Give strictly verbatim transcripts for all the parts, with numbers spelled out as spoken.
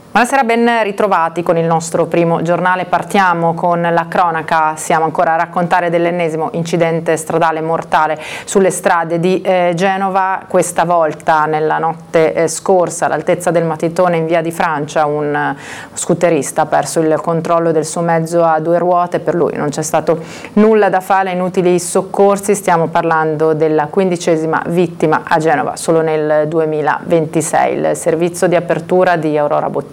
Buonasera, ben ritrovati con il nostro primo giornale. Partiamo con la cronaca. Siamo ancora a raccontare dell'ennesimo incidente stradale mortale sulle strade di eh, Genova. Questa volta nella notte eh, scorsa all'altezza del Matitone in via di Francia un uh, scooterista ha perso il controllo del suo mezzo a due ruote. Per lui non c'è stato nulla da fare, inutili soccorsi. Stiamo parlando della quindicesima vittima a Genova solo nel duemilaventisei. Il servizio di apertura di Aurora Bottino.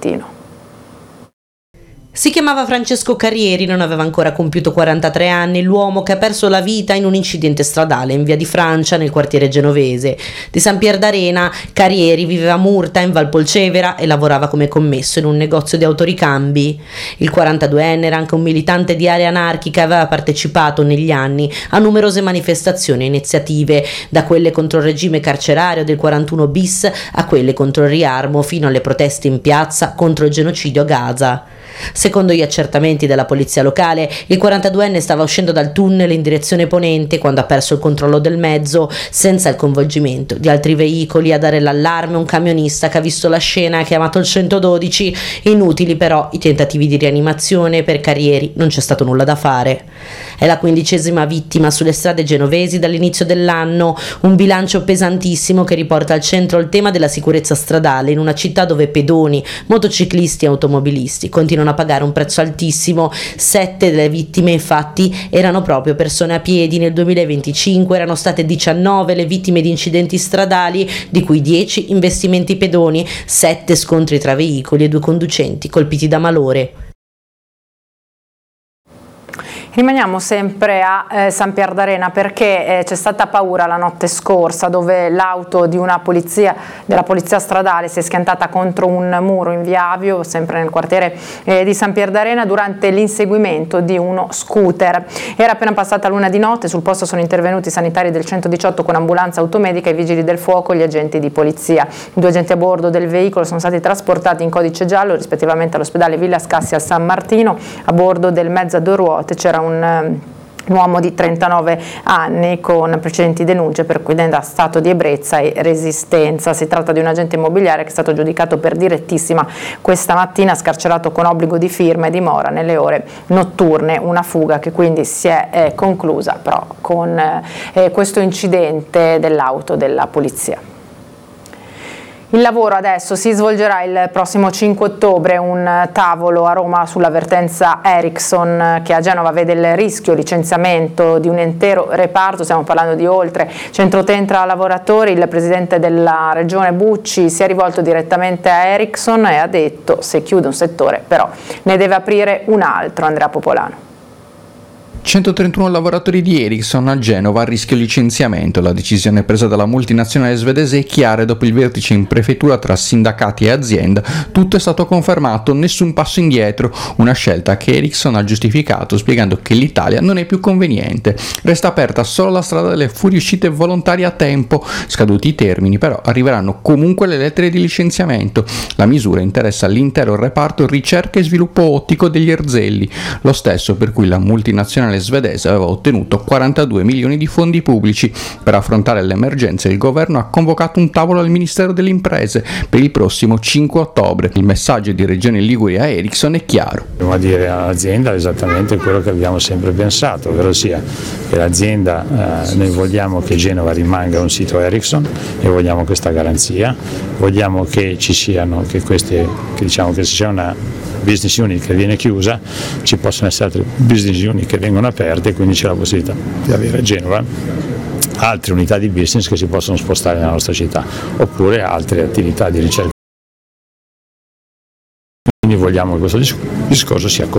Si chiamava Francesco Carrieri, non aveva ancora compiuto quarantatré anni, l'uomo che ha perso la vita in un incidente stradale in via di Francia nel quartiere genovese. Di San Pier d'Arena, Carrieri viveva a Murta in Valpolcevera e lavorava come commesso in un negozio di autoricambi. Il quarantaduenne era anche un militante di Area Anarchica e aveva partecipato negli anni a numerose manifestazioni e iniziative, da quelle contro il regime carcerario del quarantuno bis a quelle contro il riarmo, fino alle proteste in piazza contro il genocidio a Gaza. Secondo gli accertamenti della polizia locale, il quarantaduenne stava uscendo dal tunnel in direzione ponente quando ha perso il controllo del mezzo, senza il coinvolgimento di altri veicoli. A dare l'allarme un camionista che ha visto la scena e ha chiamato il centododici. Inutili però i tentativi di rianimazione, per Carrieri non c'è stato nulla da fare. È la quindicesima vittima sulle strade genovesi dall'inizio dell'anno, un bilancio pesantissimo che riporta al centro il tema della sicurezza stradale in una città dove pedoni, motociclisti e automobilisti continuano a pagare un prezzo altissimo. Sette delle vittime infatti erano proprio persone a piedi. Nel duemilaventicinque erano state diciannove le vittime di incidenti stradali, di cui dieci investimenti pedoni, sette scontri tra veicoli e due conducenti colpiti da malore. Rimaniamo sempre a eh, San Pier d'Arena perché eh, c'è stata paura la notte scorsa, dove l'auto di una polizia, della polizia stradale si è schiantata contro un muro in via Avio, sempre nel quartiere eh, di San Pier d'Arena, durante l'inseguimento di uno scooter. Era appena passata l'una di notte, sul posto sono intervenuti i sanitari del centodiciotto con ambulanza automedica, i vigili del fuoco e gli agenti di polizia. I due agenti a bordo del veicolo sono stati trasportati in codice giallo rispettivamente all'ospedale Villa Scassia a San Martino. A bordo del mezzo a due ruote c'era un un uomo di trentanove anni con precedenti denunce per cui è stato di ebbrezza e resistenza. Si tratta di un agente immobiliare che è stato giudicato per direttissima questa mattina, scarcerato con obbligo di firma e dimora nelle ore notturne. Una fuga che quindi si è eh, conclusa però con eh, questo incidente dell'auto della polizia. Il lavoro adesso si svolgerà il prossimo cinque ottobre, un tavolo a Roma sull'avvertenza Ericsson che a Genova vede il rischio licenziamento di un intero reparto. Stiamo parlando di oltre centotrenta lavoratori. Il presidente della regione Bucci si è rivolto direttamente a Ericsson e ha detto: se chiude un settore però ne deve aprire un altro. Andrea Popolano. centotrentuno lavoratori di Ericsson a Genova a rischio licenziamento. La decisione presa dalla multinazionale svedese è chiara e dopo il vertice in prefettura tra sindacati e azienda tutto è stato confermato, nessun passo indietro, una scelta che Ericsson ha giustificato spiegando che l'Italia non è più conveniente. Resta aperta solo la strada delle fuoriuscite volontarie a tempo, scaduti i termini però arriveranno comunque le lettere di licenziamento. La misura interessa l'intero reparto ricerca e sviluppo ottico degli Erzelli, lo stesso per cui la multinazionale svedese aveva ottenuto quarantadue milioni di fondi pubblici. Per affrontare l'emergenza il governo ha convocato un tavolo al Ministero delle Imprese per il prossimo cinque ottobre. Il messaggio di Regione Liguria a Ericsson è chiaro. Dobbiamo dire all'azienda esattamente quello che abbiamo sempre pensato, ovvero sia che l'azienda, eh, noi vogliamo che Genova rimanga un sito Ericsson e vogliamo questa garanzia, vogliamo che ci siano, che queste, che diciamo che se c'è una business unit che viene chiusa, ci possono essere altre business unit che vengono aperte e quindi c'è la possibilità di avere a Genova altre unità di business che si possono spostare nella nostra città oppure altre attività di ricerca. Quindi vogliamo che questo discorso sia